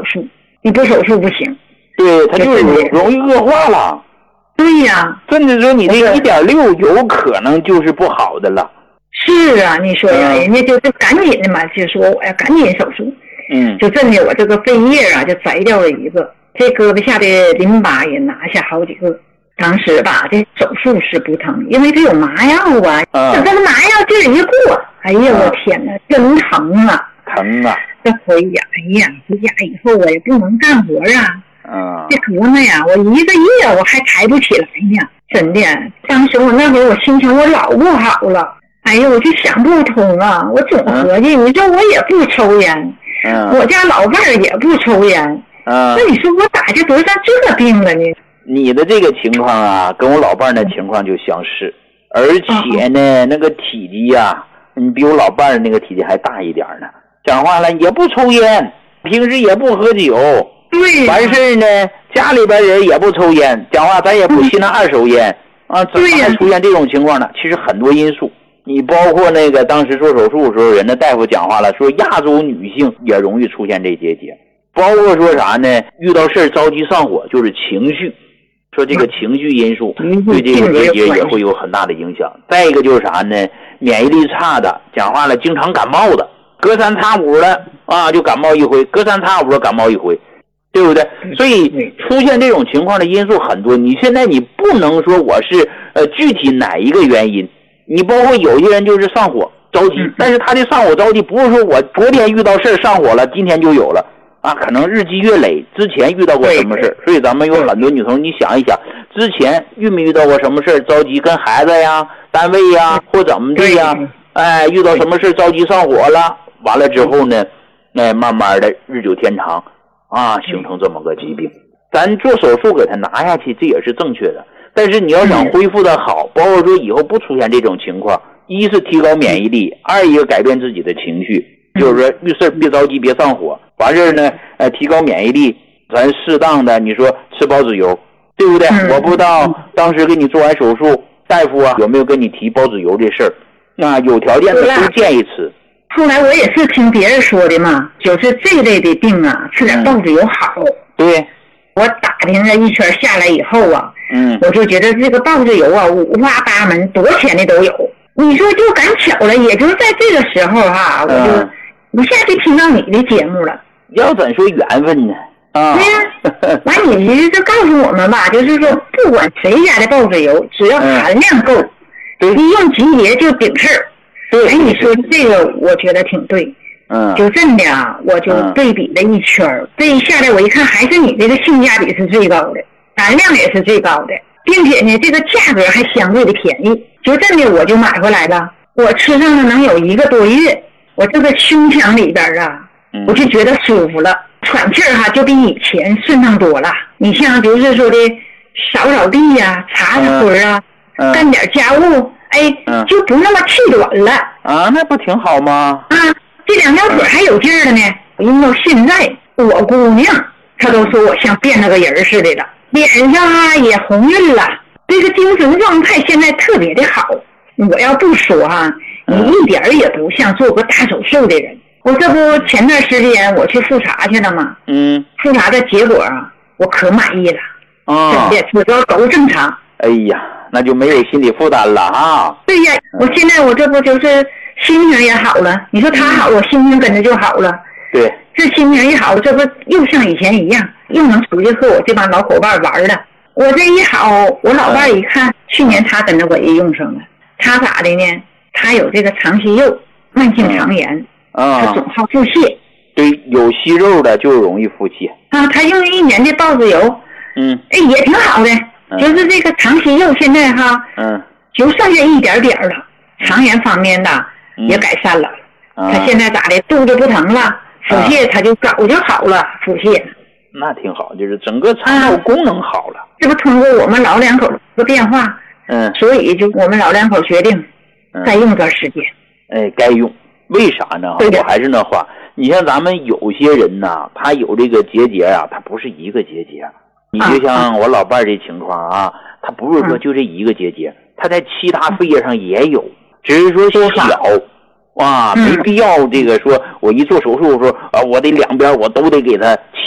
术，你不手术不行。 对，它就容易恶化了。 对呀， 甚至说你这 1.6 有可能就是不好的了。 是啊，你说呀，人家就赶紧的嘛，就说我要赶紧手术。就真的我这个肺叶啊就摘掉了一个，这胳膊下的淋巴也拿下好几个。当时吧，这手术是不疼，因为它有麻药啊。等这个麻药劲儿一过，哎呀，我天哪，真疼啊！ 疼啊！ 这回呀，哎呀，回家以后我也不能干活啊。这胳膊呀，我一个月我还抬不起来呢，真的。当时我那会儿我心情我老不好了，哎呀，我就想不通啊，我总合计，你说我也不抽烟，我家老伴儿也不抽烟，那你说我咋就得上这病了呢？ 你的这个情况啊，跟我老伴儿的情况就相似，而且呢，那个体积呀，你比我老伴儿那个体积还大一点呢。讲话了也不抽烟，平时也不喝酒， 对， 完事呢，家里边人也不抽烟，讲话咱也不吸那二手烟啊，怎么还出现这种情况呢？其实很多因素，你包括那个当时做手术的时候，人家大夫讲话了，说亚洲女性也容易出现这结节，包括说啥呢？遇到事儿着急上火，就是情绪。说这个情绪因素对这个结节也会有很大的影响。再一个就是啥呢？免疫力差的，讲话了经常感冒的，隔三差五的啊就感冒一回，隔三差五的感冒一回，对不对？所以出现这种情况的因素很多。你现在你不能说我是具体哪一个原因，你包括有些人就是上火着急，但是他的上火着急不是说我昨天遇到事儿上火了，今天就有了。可能日积月累，之前遇到过什么事，所以咱们有很多女同，你想一想，之前遇没遇到过什么事着急，跟孩子呀、单位呀或怎么的呀？遇到什么事着急上火了，完了之后呢，慢慢的日久天长形成这么个疾病。咱做手术给它拿下去，这也是正确的。但是你要想恢复的好，包括说以后不出现这种情况，一是提高免疫力，二一个改变自己的情绪。就是说遇事别着急，别上火，完事呢提高免疫力，咱适当的你说吃包子油，对不对？我不知道当时给你做完手术，大夫有没有跟你提包子油这事儿？那有条件的都建议吃。 后来我也是听别人说的嘛，就是这类的病啊，吃点包子油好。 对， 我打听了一圈下来以后啊，我就觉得这个包子油啊五花八门，多钱的都有。你说就赶巧了，也就在这个时候我下去听到你的节目了。 要怎说缘分呢？ 对呀，完你就告诉我们吧，就是说不管谁家的包子油，只要含量够，一用几节就顶事儿。哎，你说这个我觉得挺对。就真的我就对比了一圈，这一下来我一看，还是你这个性价比是最高的，含量也是最高的，并且呢这个价格还相对的便宜。就真的我就买回来了，我吃上了能有1个多月。我这个胸腔里边我就觉得舒服了，喘气儿就比以前顺畅多了。你像比如说的扫扫地呀、擦擦灰啊，干点家务，就不那么气短了那不挺好吗？ 这2条腿还有劲儿了呢。因为现在我姑娘她都说我像变了个人似的了，脸上也红润了，这个精神状态现在特别的好。我要不说你一点也不像做过大手术的人。我这不前段时间我去复查去了吗？复查的结果我可满意了。真的，指标都正常。 哎呀，那就没有心理负担了对呀，我现在我这不就是心情也好了？你说他好，我心情跟着就好了。 对， 这心情一好，这不又像以前一样，又能出去和我这帮老伙伴玩了。我这一好，我老伴一看，去年他跟着我也用上了。他咋的呢？他有这个肠息肉、慢性肠炎他总好腹泻。 对，有息肉的就容易腹泻他用1年的包子油，也挺好的。就是这个肠息肉现在就剩下一点点了，肠炎方面的也改善了。他现在咋的？肚子不疼了，腹泻他就早就好了，腹泻。 那挺好，就是整个肠道功能好了。 这不通过我们老两口的变化，所以就我们老两口决定再用段时间。 该用。为啥呢？我还是那话，你像咱们有些人呢，他有这个结节他不是一个结节。你就像我老伴这情况他不是说就这一个结节，他在其他肺叶上也有，只是说小没必要这个说我一做手术说我得两边我都得给他切